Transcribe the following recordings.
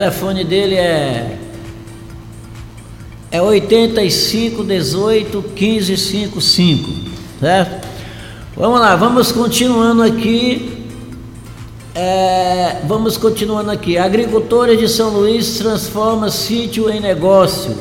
O telefone dele é 85 18 15 55, certo? Vamos lá, vamos continuando aqui. Agricultores de São Luís transforma sítio em negócio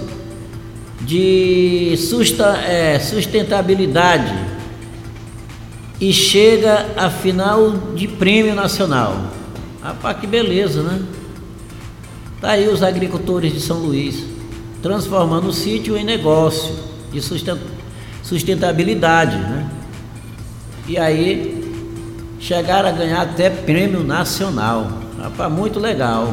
de sustentabilidade e chega a final de prêmio nacional. Rapaz, que beleza, né? Tá aí os agricultores de São Luís transformando o sítio em negócio de sustentabilidade, né? E aí chegaram a ganhar até prêmio nacional. Rapaz, muito legal.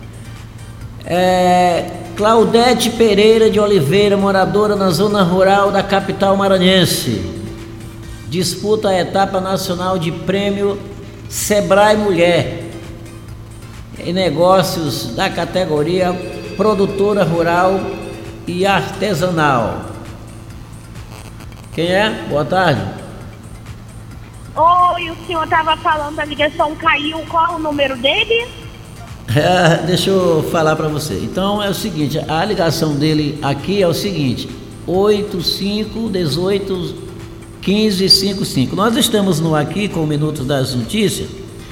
Claudete Pereira de Oliveira, moradora na zona rural da capital maranhense, disputa a etapa nacional de prêmio Sebrae Mulher em negócios da categoria produtora rural e artesanal. Quem é? Boa tarde. Oi, o senhor estava falando, a ligação caiu, qual o número dele? Deixa eu falar para você. Então é o seguinte, a ligação dele aqui é o seguinte: 85 18 15 55. Nós estamos no aqui com o Minuto das Notícias,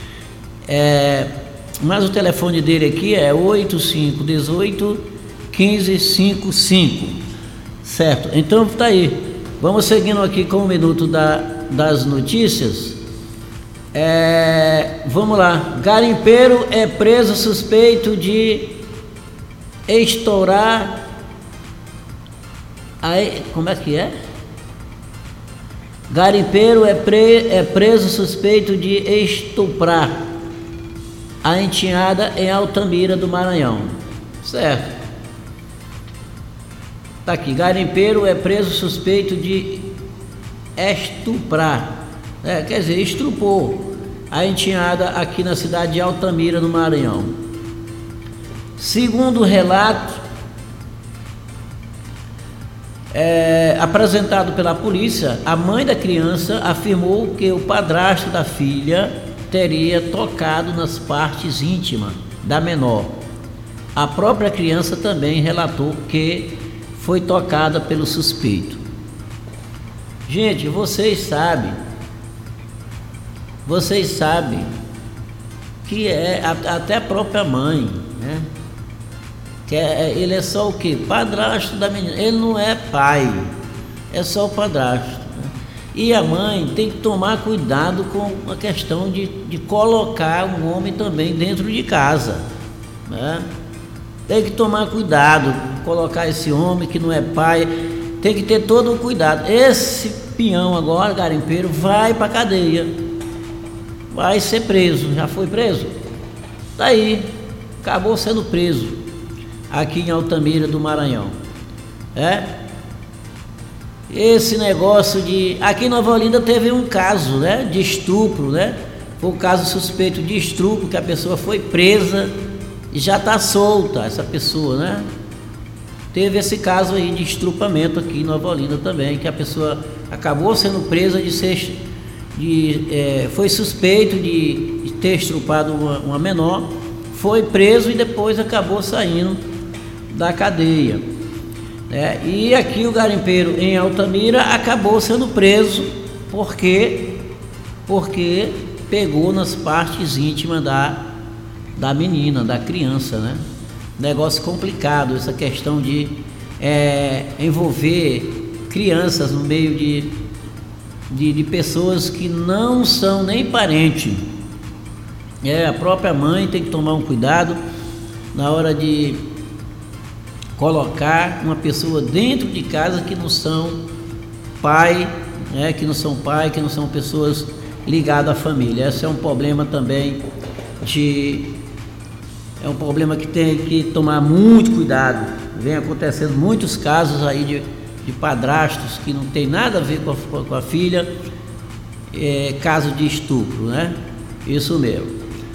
mas o telefone dele aqui é 85 18 15 55, certo? Então tá aí, vamos seguindo aqui com o Minuto das Notícias. Vamos lá. Garimpeiro é preso suspeito de estourar como é que é? Garimpeiro é preso suspeito de estuprar a enteada em Altamira do Maranhão. Certo. Tá aqui. Garimpeiro é preso suspeito de estuprar. Quer dizer, estrupou a enteada aqui na cidade de Altamira, no Maranhão. Segundo o relato apresentado pela polícia, a mãe da criança afirmou que o padrasto da filha teria tocado nas partes íntimas da menor. A própria criança também relatou que foi tocada pelo suspeito. Gente, vocês sabem que até a própria mãe, né? Ele é só o quê? Padrasto da menina. Ele não é pai, é só o padrasto, né? E a mãe tem que tomar cuidado com a questão de colocar um homem também dentro de casa, né? Tem que tomar cuidado, colocar esse homem que não é pai, tem que ter todo o cuidado. Esse peão agora, garimpeiro, vai para cadeia, vai ser preso. Já foi preso? Tá aí, acabou sendo preso aqui em Altamira do Maranhão. Esse negócio aqui em Nova Olinda teve um caso, né, de estupro, né? Foi um caso suspeito de estupro, que a pessoa foi presa e já está solta, essa pessoa, né? Teve esse caso aí de estrupamento aqui em Nova Olinda também, que a pessoa acabou sendo presa foi suspeito de ter estrupado uma menor, foi preso e depois acabou saindo da cadeia, né? E aqui o garimpeiro em Altamira acabou sendo preso porque pegou nas partes íntimas da menina, da criança, né? Negócio complicado essa questão de envolver crianças no meio de pessoas que não são nem parente. A própria mãe tem que tomar um cuidado na hora de colocar uma pessoa dentro de casa que não são pai, né? Que não são pessoas ligadas à família. Esse é um problema também é um problema que tem que tomar muito cuidado. Vem acontecendo muitos casos aí de padrastos que não tem nada a ver com a filha, caso de estupro, né? Isso mesmo.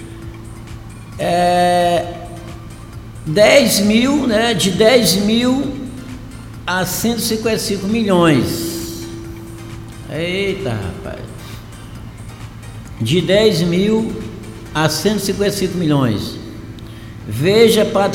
10 mil, né? De 10 mil a 155 milhões. Eita, rapaz. De 10 mil a 155 milhões. Veja,